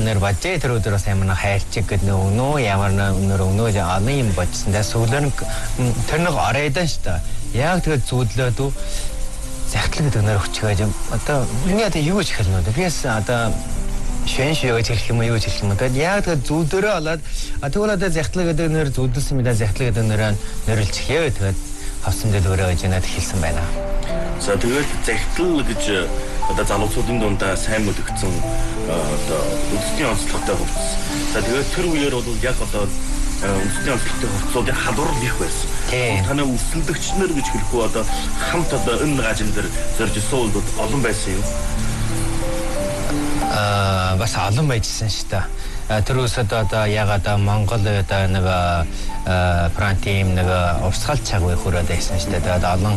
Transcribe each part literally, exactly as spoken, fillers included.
өнөр бажээ тэр өдрөөс ямар хайрчиг гэдэг нөө ямар өнөр өнөө олон юм бодсон. Дэ сүлэр тэр нэг оройдоо шүү дээ. Яг тэгээд зүудлээд үү захидлаг гэдэг нэр өчгөөж одоо миний одоо юу гэж хэлнэ үү? Бигээс одоо швэн швэг хэлэх юм уу юу гэж хэлэх юм. Тэгээд яг тэгээд зүудөрөө болоод тэгвэл одоо захидлаг гэдэг нэр зүудэлсэн мэдээ захидлаг гэдэг нэрээр нэрэлчихээ. Тэгээд хавсан дэлгүүрээ гэж надад хэлсэн байна. За тэгээд захидал гэж одоо залуучуудын дундаа сайн мэдэгдсэн одоо үндэсний онцлогтой хувцас. За тэгээд тэр үеэр бол яг одоо үндэсний онцлогтой хувцсуудын халуур их байсан. Танай үсэлдэгчнэр гэж хэлэхгүй одоо хамт одоо энэ гажин дээр зорж исэн улууд олон байсан юм. Аа бас олон байжсэн шүү дээ. Тэр үсэд одоо яг одоо Монгол одоо нэг прантим нэг урсгал чагвар хүрээд байсан шүү дээ. Тэгээд олон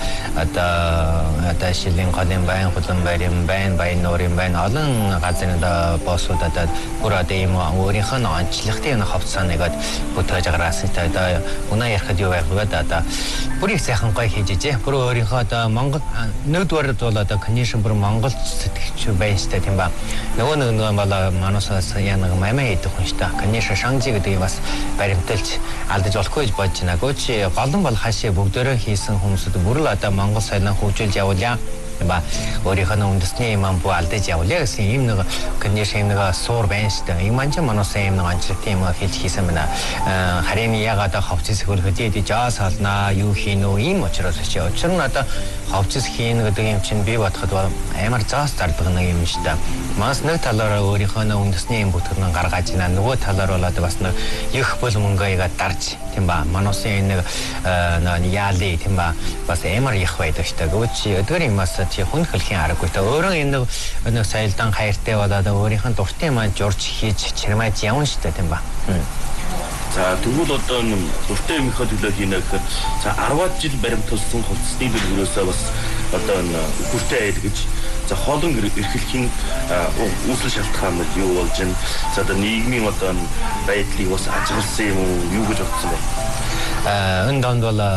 одоо одоо шилийн голын байн хулан байрын байн байн нуурын байн олон газрын одоо боссууд одоо бүр одоо ийм өөрийнх нь онцлогтой хавцааныг бүтээж гаргасан. Тэгээд өнөө ярихад юу байх вэ одоо бүр их сайхан гоё хийж ижээ. Бүр өөрийнхөө одоо Монгол нэгдүгээрд бол одоо коннишн бүр Монгол сэтгэгч байна шүү дээ тийм ба. Нөгөө нэг нэг бол манусаас яна мамаа идэх хүн шүү дээ. Коннишн шанжи гэдэг бас баримталж алдаж болохгүй гэж бодож байна. Гүч голон бол хаашаа бүгдөө хийсэн хүмүүсүүд бүр л одоо Монгол соёлыг хөгжүүлж явуулъя. Ба өөрийнхөө үндэсний юм буу алдаж явуулъя гэсэн юм нэг коннишн нэг суур байна шүү дээ. Ийм манч манусаа юм нэг анчлагтай юм хийж хийсэн байна. Харин яг одоо ховцс хөлхөдөө идэж жаас халнаа юу хийн үү ийм учраас чи учир нь одоо ховцс хийн гэдэг юм чинь би бодоход амар заас зардаг нэг юм шүү дээ. Манас нэг талаараа өөрийнхөө үндэсний юм бүтгэрнээ гаргаж байна. Нөгөө талаар бол одоо бас нэг их бол мөнгөйгээ дарж тийм ба манусын нэг яали тийм ба бас амар их байдаг шүү дээ. Гүч өдөр юмас чи хүн хэлхийн аргагүй та өөрөө энэ нэг соёлдан хайртай болоод өөрийнх нь дуртай маань журж хийж чирмэж явна шүү дээ тийм ба. За тэгвэл одоо дуртай юм их төлөө хийнэ гэхэд за арваад жил баримталсан хувцсны дэлгүүрөөсөө бас одоо хүртэй айл гэж за хоолон эрхлэхийн үүсэл шалтгаан нь юу болж байна? За одоо нийгмийн одоо байдлыг бас ажигласан юм уу? Юу гэж бодсон бэ? Аа энэ донд бол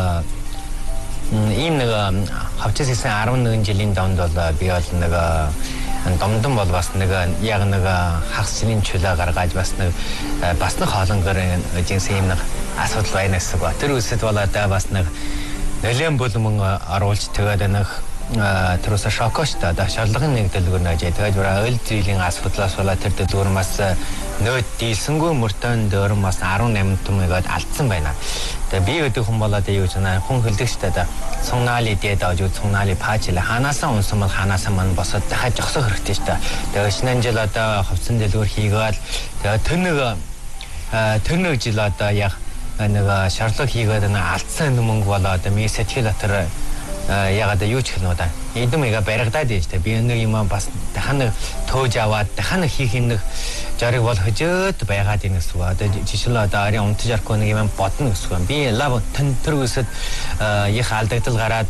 ийм нэг хавцас хийсэн арван нэгэн жилийн донд бол би бол нэг домдон бол бас нэг яг нэг хагас жилийн чөлөө гаргаж бас нэг бас нэг хоолонгор жинсэн юм нэг асуудал байна гэсэн ба. Тэр үсэд бол одоо бас нэг нэлээд бүлмэн оруулж тэгээд нэг тэр үсэ шокош та шалгын нэг дэлгүүр нэж тэгээд ойл зүйлийн асуудлаас болоод тэр дэлгүүр бас нөөд дийлсэнгүй мөртөө дөөрн бас арван найман түмэгээд алдсан байна. Тэгээ би гэдэг хүн болоод юу ч наа хүн хөлдөг штэ да цунгнаали дээд авч цунгнаали паачил ханаасаа унсан бол ханаасаа мань босоод дахиад жогсох хэрэгтэй штэ. Тэгээ шинэ жил одоо ховцсон дэлгүүр хийгээл тэгээ тэр нэг тэр нэг жил одоо яг нэг шаарлаг хийгээд нэг алдсан мөнгө болоо одоо ми сэтгэл дотор яг одоо юу ч хэлнэ удаа эдэм ига баригдаад байж та би нэг юм бас дахин төөж аваад дахин хийх нэг жарыг бол хөжөөд байгаад ийм гэсэн үг. Одоо жишээл одоо ари унтж арахгүй нэг юм бодно гэсэн үг. Би лав тэн тэр үсэд их алдагдал гараад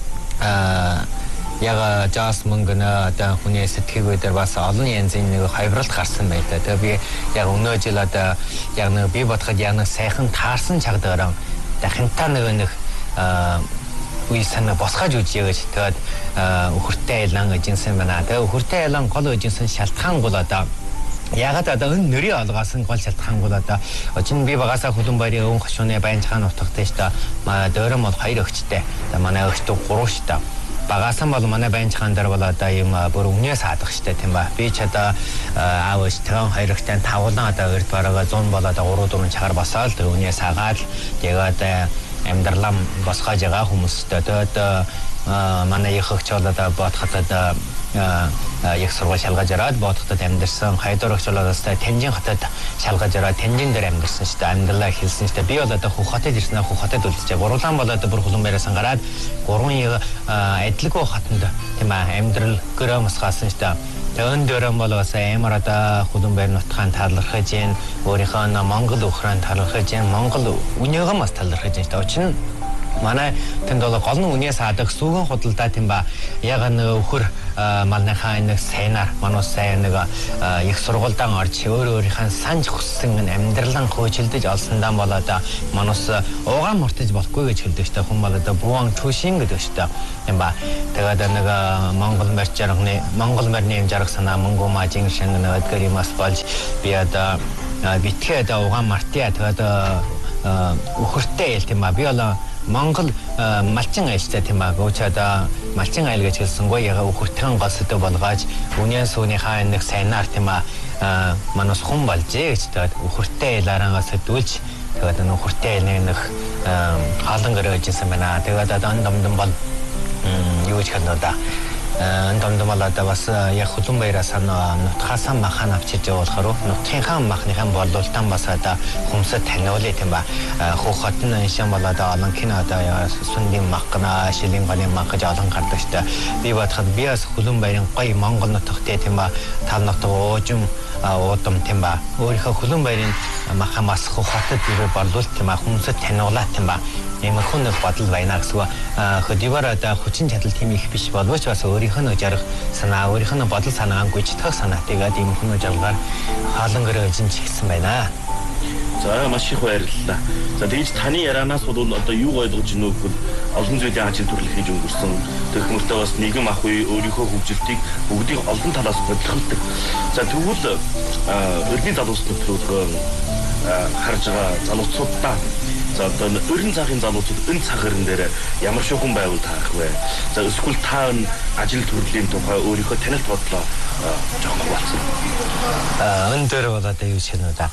яг жаас мөнгөнө одоо хүний сэтгэхүй дээр бас олон янзын нэг хавралт гарсан байдаг. Тэгээ би яг өнөө жил одоо яг нэг би бодоход яг нэг сайхан таарсан чагдаараа дахинтаа нэг нэг үе санаа босгож үжиж гэж тэгээд өхөртэй айлан эжинсэн байна. Тэгээд өхөртэй айлан гол эжинсэн шалтгаан бол одоо ягаад одоо энэ нэрийн олгосон гол шалтгаан бол одоо очин би багасаа хөлөн баярын өвөн хошууны баянчхан утгатай шүү дээ. Дөөрөм бол хоёр өгчтэй. Манай өгчтэй гурав шүү дээ. Багасан бол манай баянчхан дээр бол одоо юм бүр өмнөөс хаадах шүү дээ тийм ба. Би ч одоо аав ээжтэй хоёр өгчтэй тавлан одоо өрд барага зүүн бол одоо гурав дөрвөн чагаар босоод өмнөөс хаагаад тэгээд амьдралаа босгож байгаа хүмүүстэй тэгээд манай их өгч бол одоо бодоход одоо их сургууль шалгаж ирээд бодоход амьдэрсэн хайдвар өгч бол одоо Тэнжин хотод шалгаж ирээд Тэнжин дээр амьдэрсэн шүү дээ. Амьдралаа хэлсэн шүү дээ. Би бол одоо Хөх хотод ирсэн Хөх хотод үлдчихэ. Гурлаан бол одоо бүр хулан байраас гараад гурван адилгүй хотод тийм ээ амьдрал гөрөө мосгаасан шүү дээ. Тэгэн дөрөм бол бас амар одоо хулан байр нутгаан талархаж гин өөрийнхөө Монгол өхрөн талархаж гин Монгол үнийгөө бас талархаж гин. Учир нь манай тэнд бол гол нь үнээс хаадаг сүүгэн худалдаа тийм ба яг нэг өхөр малныхаа нэг сайнаар манус сайн нэг их сургуульдан орж өөр өөрийнхөө санж хүссэн амьдралан хөөжилдөж олсондаа болоод манус уугаан мартаж болохгүй гэж хэлдэг шүү дээ. Хүн болоод буан төшин гэдэг шүү дээ. Тийм ба тэгээд нэг Монгол морь жарганы Монгол морьны жаргал санаа мөнгө мажин шингэн өдгөриймас болж би одоо битгээд уугаан мартия тэгээд өхөртэй ял тийм ба би бол Монгол малчин айлтай тийм аа гоочада малчин айл гэж хэлсэнгүй яга өхөртөн голстой болгоож үнэн сүүнийхаа нэг сайнаар тийм аа манус хүн болжээ гэж тэгээд өхөртэй айлаарангаас хөдөлж тэгээд өхөртэй айлны нэг хаалган гэрээжсэн байна. Тэгээд одоо домдом бол юу гэж хэлнэ да домдомалада бас яг хөлөн баяраас нутхаасан махан авчиж явуулахаар нутгийнхаа махныхан болуултан бас одоо хүмүүсд таниулъя тийм ба хуухат нь шин болоод олон кинода сүндийн махна шилийн ганы мах гэж олон гардаг шүү дээ. Би бодоход би бас хөлөн баярын гоё Монгол нутагтай тийм ба тал нутаг уужим уудам тийм ба өөрийнхөө хөлөн баярын махан бас хуухатад ирээ болуулт тийм ба хүмүүсд таниулаа тийм ба ямар хүн бодол байна гэсэн хөдөлгөөр одоо хүчин чадал тийм их биш боловч бас өөрийнх нь жаргах санаа өөрийнх нь бодол санааг гүйцэтгэх санаатайгаа ийм хүн жаргаар хаалан гэрэж чигсэн байна. За маш их баярлалаа. За тэгж таны ярианаас бол одоо юу ойлгож байна вэ гэвэл олон зүйлийн ажил төрлөх хийж өнгөрсөн. Тэгмэртээ бас нийгэм ах үе өөрийнхөө хөгжилтийг бүгдийг олон талаас бодлохолдог. За тэгвэл өргөний залуус нөхрөлгөө харж байгаа залуучуудаа за одоо өргөн цагийн залуучууд энэ цагаарн дээр ямар шохон байвал таах вэ? За эсвэл та ажил төрлийн тухай өөрийнхөө танилт бодлоо жоохон хуваалцсан. Аа энэ дээр бол одоо юу ч юм уу да.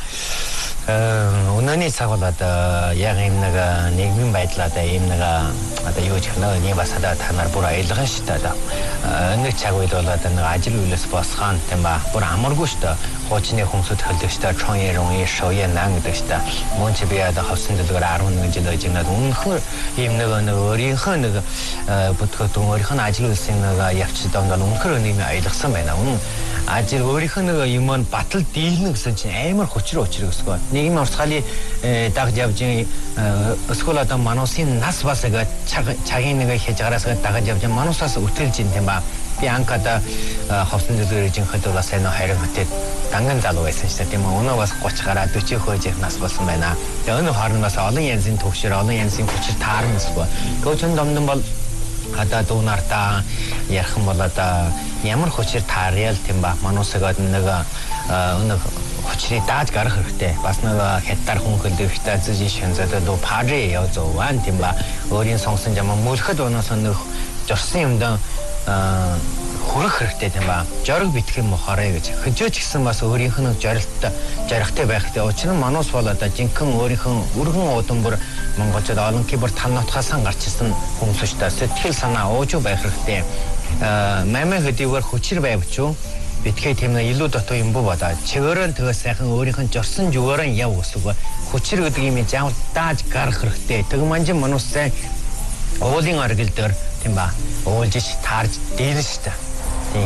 Өнөөний цаг бол одоо яг юм нэг нийгмийн байдлаа да юм нэг одоо юу гэх нэг нэг бас одоо та нар бүр аялган шүү дээ. Энэ цаг үед бол одоо нэг ажил үйлээс босгоон тийм ба бүр амаргүй шүү дээ. Хоочны хүмүүсд хэлдэг шүү дээ. Чон ярон и шоя нан гэдэг шүү дээ. Мөн чи би одоо хавсан дэлгэр арван нэг жил байж байгаа. Үнэхээр юм нэг нэг өөрийнхөө нэг бүтгэн өөрийнх нь ажил үйлсийн нэг явцад бол үнэхээр нэг аялгсан байна. Үнэн ажил өөрийнх нь нэг юм батал дийлнэ гэсэн чинь амар хүчрээ учрыг өсгөө. Нийгэм урсгалын дагж явж эсвэл одоо манусын нас бас яг цагийн нэг хийж гараас дагж явж манусаас үтэлж ин тийм ба би анкада хавсан дэлгэрийн хэд бас энэ хайрын хөтөд данган залуу байсан шүү дээ тийм үү өнөө бас гуч гараа дөрвөн хөөж нас болсон байна. Тэгээ өнөө хоорондоос олон янзын төвшөр олон янзын хүчээр таарна эсвэл гоочин домдон бол хада дуунартаа ярхан болоод ямар хүчээр таарял тийм ба манусагаад нэг өнөө хүчний дааж гарах хэрэгтэй. Бас нэг хятад хүн хөлдөвчтэй зэж шэнзэдэ дөө пари яа зован тийм ба өөрийн сонгосон жамаа мөлөхөд өнөөс нэг жорсон юмдан хүрэх хэрэгтэй тийм ба жорог битгэх юм ухаарэ гэж хөжөөч гисэн бас өөрийнх нь зорилттой жарахтай байх хэрэгтэй. Учир нь манус бол одоо жинхэнэ өөрийнх нь өргөн уудам бүр монголчууд олон кибер тал нутгаасаа гарч ирсэн хүмүүс шүү дээ. Сэтгэл санаа ууж байх хэрэгтэй. Мамаа хөдөлгөөр хүчээр байвч юу битгий тийм нэг илүү дотоо юм боо бодоо. Чигээрэн тэгээ сайхан өөрийнх нь жорсон зүгээрэн яв өсөг. Хүчээр гэдэг юм заавал дааж гарах хэрэгтэй. Тэг манжин манус сайн уулын аргил дээр тийм ба уулж таарж дээрэн штэ. Тийм.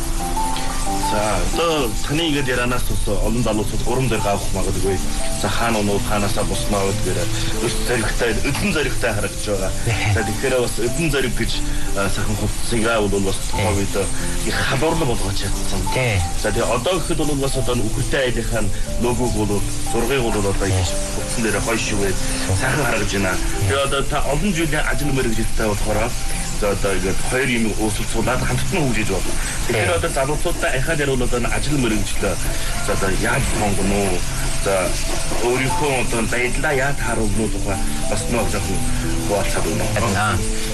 За одоо таны ингээд ярианаас бас олон залуучууд урам зориг авах магадгүй. За хаана унууд хаанасаа буснаа гэдгээр өс зоригтой өдөн зоригтой харагдаж байгаа. За тэгэхээр бас өдөн зориг гэж сайхан хувцсыгаа бол бас хавьд их хадуурлаг болгож чадсан. За тэгээ одоо гэхэд бол бас одоо үхэртэй айлынхаа логог бол зургийг бол одоо хувцсан дээр хойш шивээ сайхан харагдаж байна. Тэгээ одоо та олон жилийн ажил мэргэжилттэй болохоор за одоо ингээд хоёр юм ууслцуулаад хамтдаа хөгжиж байна. Тэгэхээр одоо залуучуудаа ахаад ярил одоо ажил мэргэжлээ. За одоо яаж монгон уу? За өөрийнхөө одоо байдлаа яаж харуулна тухай бас нэг жоохон хуваалцаад байна.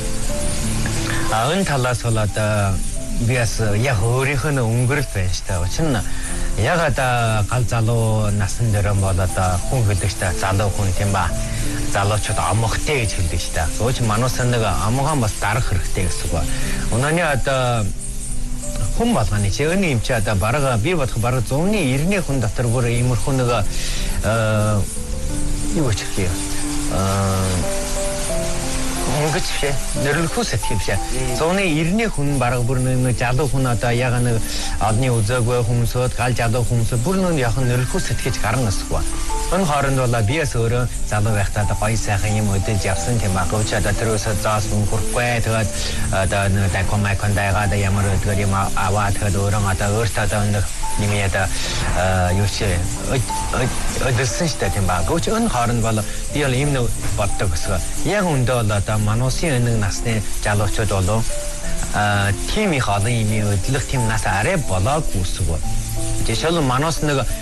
А энэ талаас бол одоо би бас яг өөрийнх нь өнгөрөл байна шүү дээ. Учир нь яг одоо гал залуу насан дээр бол одоо хүн хэлдэг шүү дээ. Залуу хүн тийм ба залуучууд амгахтэй гэж хэлдэг шүү дээ. Ууч мануусан нэг амгаан бас дарах хэрэгтэй гэсэн үг. Өнөөний одоо хүн болгоны чигний юм чи одоо бараг би бодох бараг зууны иргэний хүн дотор бүр иймэрхүү нэг юу ч гэх юм. өнгөч биш нөрлөхөө сэтгэв биш. Зуны ирнэ хүн бараг бүр нэг залуу хүн одоо яг нэг одны үзээгүй хүмүүсөд гал залуу хүмүүс бүр нэг яг нөрлөхөө сэтгэж гарна гэсгүй. Энэ хооронд бол биэс өөрөө залуу байхдаа гоё сайхан юм өдөж явсан тийм аа. Гүч одоо тэрөөс заас мөнгөргүй тэгээд одоо нэг дакомай кондайгаа да ямар өдгөр юм аваад тэгээд өөрөө одоо өөртөө одоо нэг нэмээд юу ч өдөрсөн штэ тийм аа. Гүч энэ хооронд бол би бол юм нэг боддог гэсэн. Яг өндөө бол одоо мануусын нэг насны залуучууд болов а тийм их олон юм өдлөх тийм нас арай болоогүй үсэг. Жишээл манаас нэг